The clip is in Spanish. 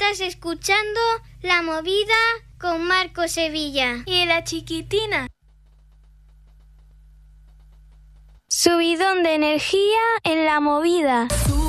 Estás escuchando La Movida con Marco Sevilla y La Chiquitina. Subidón de energía en La Movida.